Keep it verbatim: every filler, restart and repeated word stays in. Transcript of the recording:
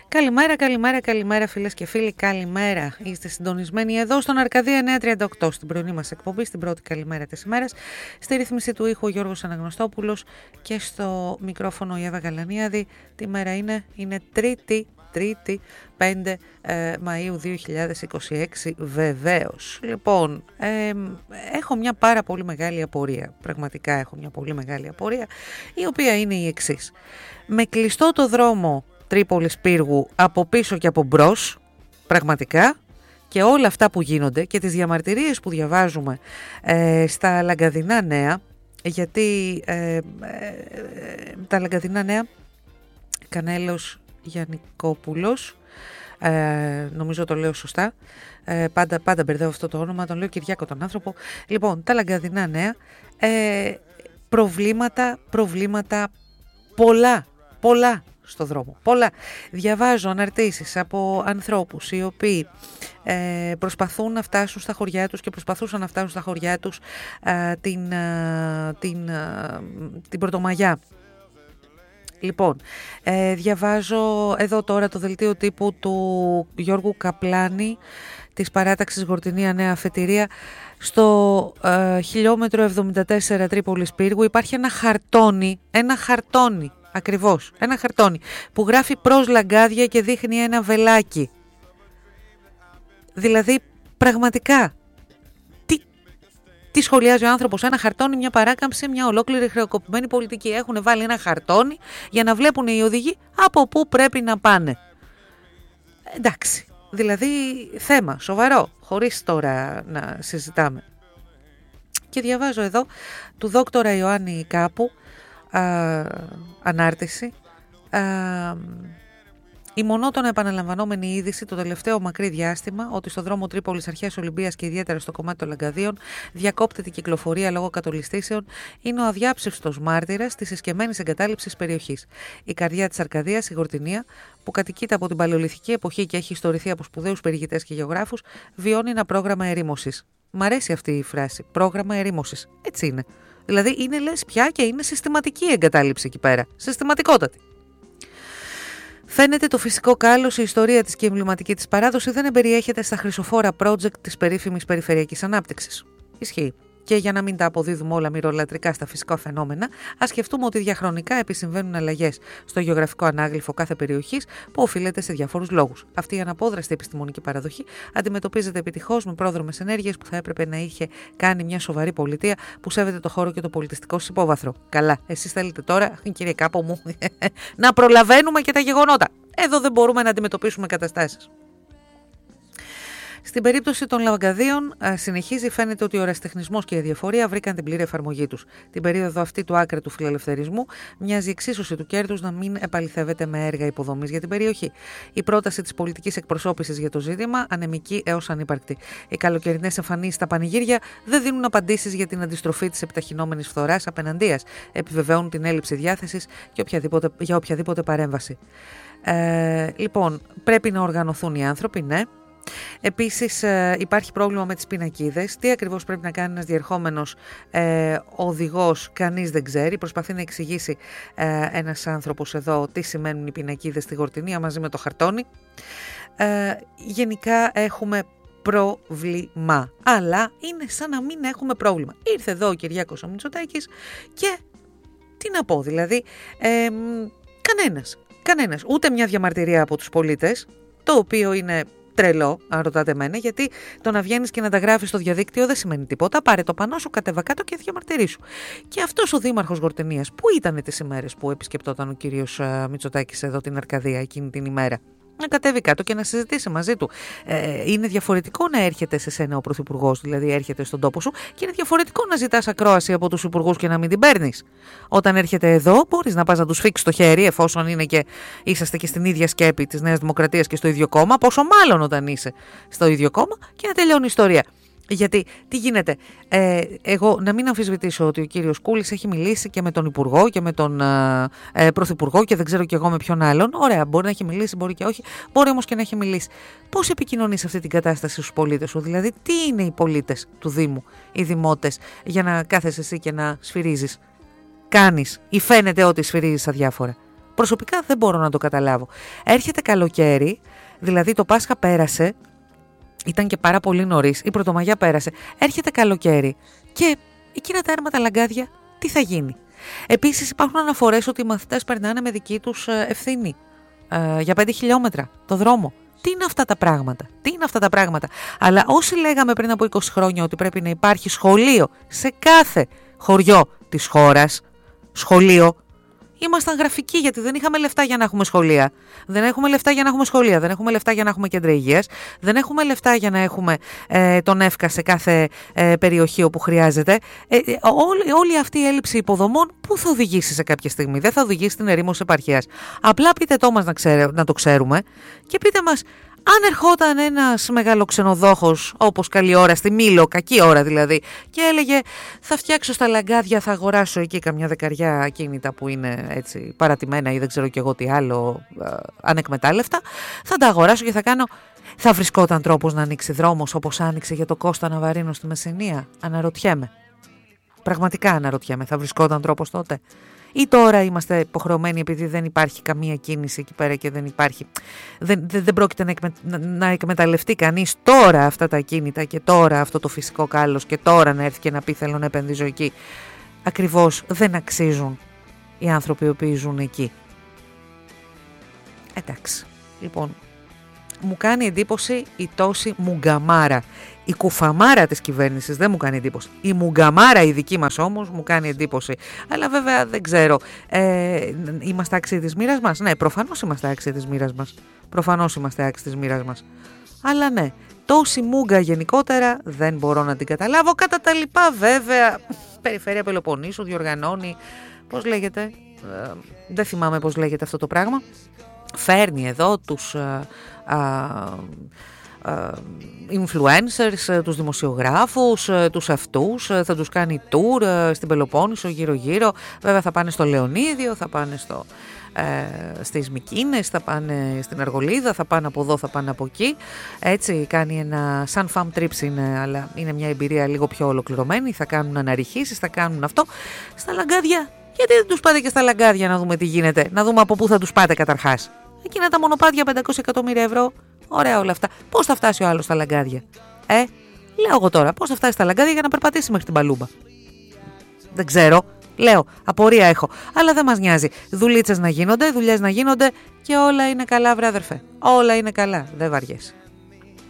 Καλημέρα, καλημέρα, καλημέρα φίλες και φίλοι, καλημέρα. Είστε συντονισμένοι εδώ στον Αρκαδία εννιακόσια τριάντα οκτώ, στην πρωινή μας εκπομπή, στην πρώτη καλημέρα της ημέρας. Στη ρύθμιση του ήχου ο Γιώργος Αναγνωστόπουλος και στο μικρόφωνο η Εύα Γαλανίαδη. Τι μέρα είναι, είναι Τρίτη, Τρίτη, πέντε ε, Μαΐου δύο χιλιάδες είκοσι έξι βεβαίως. Λοιπόν, ε, έχω μια πάρα πολύ μεγάλη απορία, πραγματικά έχω μια πολύ μεγάλη απορία, η οποία είναι η εξής. Με κλειστό το δρόμο Τρίπολης Πύργου από πίσω και από μπρος, πραγματικά, και όλα αυτά που γίνονται και τις διαμαρτυρίες που διαβάζουμε ε, στα Λαγκαδινά Νέα, γιατί ε, ε, ε, τα Λαγκαδινά Νέα, Κανέλος Γιαννικόπουλος, ε, νομίζω το λέω σωστά, ε, πάντα, πάντα μπερδεύω αυτό το όνομα, τον λέω Κυριάκο τον άνθρωπο. Λοιπόν, τα Λαγκαδινά Νέα, ε, προβλήματα, προβλήματα πολλά, πολλά στο δρόμο, πολλά. Διαβάζω αναρτήσεις από ανθρώπους οι οποίοι ε, προσπαθούν να φτάσουν στα χωριά τους και προσπαθούσαν να φτάσουν στα χωριά τους ε, την, ε, την, ε, την Πρωτομαγιά. Λοιπόν, ε, διαβάζω εδώ τώρα το δελτίο τύπου του Γιώργου Καπλάνη της παράταξης Γορτινία Νέα Αφετηρία. Στο ε, χιλιόμετρο εβδομήντα τέσσερα Τρίπολης Πύργου υπάρχει ένα χαρτόνι, ένα χαρτόνι, ακριβώς, ένα χαρτόνι που γράφει προς Λαγκάδια και δείχνει ένα βελάκι. Δηλαδή, πραγματικά, τι, τι σχολιάζει ο άνθρωπος, ένα χαρτόνι, μια παράκαμψη, μια ολόκληρη χρεοκοπημένη πολιτική. Έχουν βάλει ένα χαρτόνι για να βλέπουν οι οδηγοί από πού πρέπει να πάνε. Εντάξει, δηλαδή θέμα, σοβαρό, χωρίς τώρα να συζητάμε. Και διαβάζω εδώ του δόκτορα Ιωάννη Κάπου, α, ανάρτηση, α, η μονότονα επαναλαμβανόμενη είδηση το τελευταίο μακρύ διάστημα ότι στο δρόμο Τρίπολης αρχαίας Ολυμπίας και ιδιαίτερα στο κομμάτι των Λαγκαδίων διακόπτεται η κυκλοφορία λόγω κατολιστήσεων είναι ο αδιάψευστος μάρτυρας της εσκεμμένης εγκατάλειψης περιοχής. Η καρδιά της Αρκαδίας, η Γορτινία, που κατοικείται από την παλαιολιθική εποχή και έχει ιστορηθεί από σπουδαίους περιηγητές και γεωγράφους, βιώνει ένα πρόγραμμα ερήμωσης. Μ' αρέσει αυτή η φράση. Πρόγραμμα ερήμωσης. Έτσι είναι. Δηλαδή είναι λες πια και είναι συστηματική η εγκατάλειψη εκεί πέρα. Συστηματικότατη. Φαίνεται το φυσικό κάλος, η ιστορία της και η εμβληματική της παράδοση δεν εμπεριέχεται στα χρυσοφόρα project της περίφημης περιφερειακής ανάπτυξης. Ισχύει. Και για να μην τα αποδίδουμε όλα μυρολατρικά στα φυσικά φαινόμενα, ας σκεφτούμε ότι διαχρονικά επισυμβαίνουν αλλαγές στο γεωγραφικό ανάγλυφο κάθε περιοχής που οφείλεται σε διαφόρους λόγους. Αυτή η αναπόδραστη επιστημονική παραδοχή αντιμετωπίζεται επιτυχώς με πρόδρομες ενέργειες που θα έπρεπε να είχε κάνει μια σοβαρή πολιτεία που σέβεται το χώρο και το πολιτιστικό της υπόβαθρο. Καλά, εσείς θέλετε τώρα, κύριε Κάπο μου, να προλαβαίνουμε και τα γεγονότα. Εδώ δεν μπορούμε να αντιμετωπίσουμε καταστάσεις. Στην περίπτωση των Λαγκαδίων, συνεχίζει, φαίνεται ότι ο ερασιτεχνισμός και η αδιαφορία βρήκαν την πλήρη εφαρμογή τους. Την περίοδο αυτή του άκρου φιλελευθερισμού μοιάζει η εξίσωση του κέρδους να μην επαληθεύεται με έργα υποδομής για την περιοχή. Η πρόταση της πολιτικής εκπροσώπησης για το ζήτημα ανεμική έως ανύπαρκτη. Οι καλοκαιρινές εμφανίσεις στα πανηγύρια δεν δίνουν απαντήσεις για την αντιστροφή της επιταχυνόμενης φθοράς απέναντίας. Επιβεβαιώνουν την έλλειψη διάθεσης και οποιαδήποτε, για οποιαδήποτε παρέμβαση. Ε, λοιπόν, πρέπει να οργανωθούν οι άνθρωποι, ναι. Επίσης ε, υπάρχει πρόβλημα με τις πινακίδες. Τι ακριβώς πρέπει να κάνει ένας διερχόμενος ε, οδηγός, κανείς δεν ξέρει. Προσπαθεί να εξηγήσει ε, ένας άνθρωπος εδώ τι σημαίνουν οι πινακίδες στη Γορτινία μαζί με το χαρτόνι. Ε, γενικά έχουμε πρόβλημα, αλλά είναι σαν να μην έχουμε πρόβλημα. Ήρθε εδώ ο Κυριάκος ο Μητσοτάκης και τι να πω, δηλαδή ε, κανένας, κανένας, ούτε μια διαμαρτυρία από τους πολίτες, το οποίο είναι τρελό, αν ρωτάτε εμένα, γιατί το να βγαίνεις και να τα γράφεις στο διαδίκτυο δεν σημαίνει τίποτα. Πάρε το πανό σου, κατέβα κάτω και διαμαρτυρήσου. Και αυτός ο δήμαρχος Γορτινίας, πού ήταν τις ημέρες που επισκεπτόταν ο κύριος Μητσοτάκης εδώ την Αρκαδία εκείνη την ημέρα? Να κατέβει κάτω και να συζητήσει μαζί του. Ε, είναι διαφορετικό να έρχεται σε σένα ο πρωθυπουργός, δηλαδή έρχεται στον τόπο σου, και είναι διαφορετικό να ζητάς ακρόαση από τους υπουργούς και να μην την παίρνεις. Όταν έρχεται εδώ, μπορείς να πας να τους φίξεις το χέρι, εφόσον είναι και είσαστε και στην ίδια σκέπη της Νέας Δημοκρατίας και στο ίδιο κόμμα, πόσο μάλλον όταν είσαι στο ίδιο κόμμα, και να τελειώνει η ιστορία. Γιατί τι γίνεται, ε, εγώ να μην αμφισβητήσω ότι ο κύριος Κούλης έχει μιλήσει και με τον Υπουργό και με τον ε, ε, Πρωθυπουργό και δεν ξέρω και εγώ με ποιον άλλον. Ωραία, μπορεί να έχει μιλήσει, μπορεί και όχι, μπορεί όμως και να έχει μιλήσει. Πώς επικοινωνείς αυτή την κατάσταση στους πολίτες σου? Δηλαδή, τι είναι οι πολίτες του Δήμου, οι δημότες, για να κάθεσαι εσύ και να σφυρίζεις? Κάνεις ή φαίνεται ότι σφυρίζεις αδιάφορα? Προσωπικά δεν μπορώ να το καταλάβω. Έρχεται καλοκαίρι, δηλαδή το Πάσχα πέρασε, ήταν και πάρα πολύ νωρίς, η Πρωτομαγιά πέρασε, έρχεται καλοκαίρι και εκείνα τα έρματα λαγκάδια τι θα γίνει? Επίσης υπάρχουν αναφορές ότι οι μαθητές περνάνε με δική τους ευθύνη ε, για πέντε χιλιόμετρα το δρόμο. Τι είναι αυτά τα πράγματα, τι είναι αυτά τα πράγματα. Αλλά όσοι λέγαμε πριν από είκοσι χρόνια ότι πρέπει να υπάρχει σχολείο σε κάθε χωριό της χώρας, σχολείο, ήμασταν γραφικοί γιατί δεν είχαμε λεφτά για να έχουμε σχολεία. Δεν έχουμε λεφτά για να έχουμε σχολεία, δεν έχουμε λεφτά για να έχουμε κέντρα υγείας, δεν έχουμε λεφτά για να έχουμε ε, τον ΕΦΚΑ σε κάθε ε, περιοχή όπου χρειάζεται. Ε, ε, όλη, όλη αυτή η έλλειψη υποδομών πού θα οδηγήσει σε κάποια στιγμή? Δεν θα οδηγήσει στην ερήμωση επαρχίας. Απλά πείτε το μας να, ξέρε, να το ξέρουμε και πείτε μας. Αν ερχόταν ένας μεγαλοξενοδόχος, όπως καλή ώρα στη Μήλο, κακή ώρα δηλαδή, και έλεγε θα φτιάξω στα λαγκάδια, θα αγοράσω εκεί καμιά δεκαριά ακίνητα που είναι έτσι παρατημένα ή δεν ξέρω κι εγώ τι άλλο, ε, ανεκμετάλλευτα, θα τα αγοράσω και θα κάνω. Θα βρισκόταν τρόπος να ανοίξει δρόμος όπως άνοιξε για το Κώστα Ναβαρίνο στη Μεσσηνία? Αναρωτιέμαι. Πραγματικά αναρωτιέμαι, θα βρισκόταν τρόπος τότε? Ή τώρα είμαστε υποχρεωμένοι επειδή δεν υπάρχει καμία κίνηση εκεί πέρα και δεν υπάρχει, δεν, δεν, δεν πρόκειται να, εκμε, να, να εκμεταλλευτεί κανείς τώρα αυτά τα ακίνητα και τώρα αυτό το φυσικό κάλος και τώρα να έρθει και να πει θέλω να επενδύσω εκεί. Ακριβώς δεν αξίζουν οι άνθρωποι οι οποίοι ζουν εκεί. Εντάξει, λοιπόν, μου κάνει εντύπωση η τόση μουγκαμάρα. Η κουφαμάρα της κυβέρνησης δεν μου κάνει εντύπωση. Η μουγκαμάρα η δική μας όμως μου κάνει εντύπωση. Αλλά βέβαια δεν ξέρω. Ε, είμαστε άξιοι της μοίρας μας? Ναι, προφανώς είμαστε άξιοι της μοίρας μας. Προφανώς είμαστε άξιοι της μοίρας μας. Αλλά ναι, τόση μούγκα γενικότερα δεν μπορώ να την καταλάβω. Κατά τα λοιπά βέβαια, Περιφέρεια Πελοποννήσου διοργανώνει, πώς λέγεται, ε, δεν θυμάμαι πώς λέγεται αυτό το πράγμα. Φέρνει εδώ τους... Ε, ε, influencers, τους δημοσιογράφους, τους αυτούς, θα τους κάνει tour στην Πελοπόννησο γύρω γύρω. Βέβαια θα πάνε στο Λεωνίδιο, θα πάνε στο, ε, στις Μικίνες, θα πάνε στην Αργολίδα, θα πάνε από εδώ, θα πάνε από εκεί. Έτσι κάνει ένα σαν fam trips είναι, αλλά είναι μια εμπειρία λίγο πιο ολοκληρωμένη. Θα κάνουν αναρριχήσεις, θα κάνουν αυτό. Στα λαγκάδια, γιατί δεν τους πάτε και στα λαγκάδια να δούμε τι γίνεται, να δούμε από πού θα τους πάτε καταρχάς? Εκείνα τα μονοπάτια πεντακόσια εκατομμύρια ευρώ. Ωραία όλα αυτά. Πώς θα φτάσει ο άλλος στα λαγκάδια? Ε, λέω εγώ τώρα, πώς θα φτάσει στα λαγκάδια για να περπατήσει μέχρι την Παλούμπα? Δεν ξέρω. Λέω, απορία έχω. Αλλά δεν μας νοιάζει. Δουλίτσες να γίνονται, δουλειές να γίνονται και όλα είναι καλά, βρε αδερφέ. Όλα είναι καλά. Δεν βαριέσαι.